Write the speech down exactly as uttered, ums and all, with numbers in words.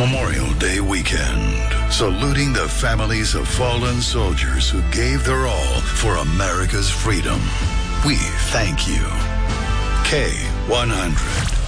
Memorial Day weekend, saluting the families of fallen soldiers who gave their all for America's freedom. We thank you. K one hundred.